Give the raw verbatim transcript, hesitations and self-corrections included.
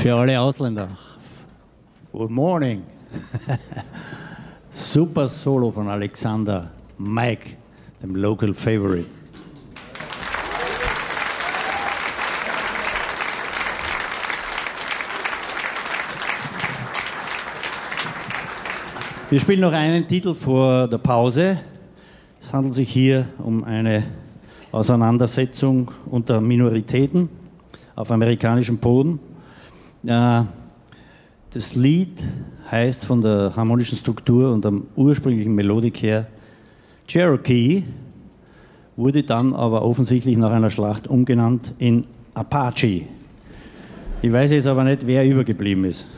Für alle Ausländer. Good morning. Super Solo von Alexander Mike, dem Local Favorite. Wir spielen noch einen Titel vor der Pause. Es handelt sich hier um eine Auseinandersetzung unter Minoritäten auf amerikanischem Boden. Das Lied heißt von der harmonischen Struktur und der ursprünglichen Melodik her Cherokee, wurde dann aber offensichtlich nach einer Schlacht umgenannt in Apache. Ich weiß jetzt aber nicht, wer übergeblieben ist.